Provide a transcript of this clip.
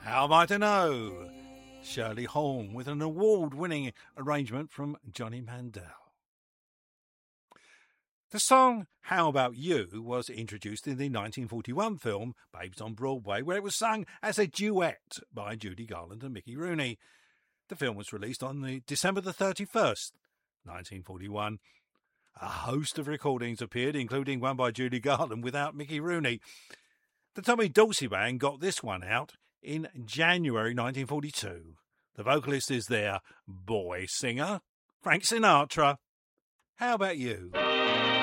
How am I to know? Shirley Horn with an award-winning arrangement from Johnny Mandel. The song How About You was introduced in the 1941 film Babes on Broadway, where it was sung as a duet by Judy Garland and Mickey Rooney. The film was released on December the 31st, 1941. A host of recordings appeared, including one by Judy Garland without Mickey Rooney. The Tommy Dorsey Band got this one out in January 1942. The vocalist is their boy singer, Frank Sinatra. How about you?